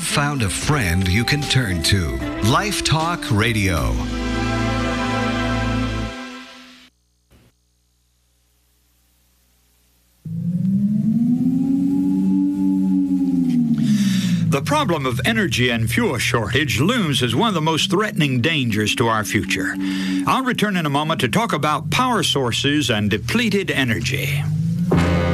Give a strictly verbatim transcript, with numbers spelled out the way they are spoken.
found a friend you can turn to. Life Talk Radio. The problem of energy and fuel shortage looms as one of the most threatening dangers to our future. I'll return in a moment to talk about power sources and depleted energy.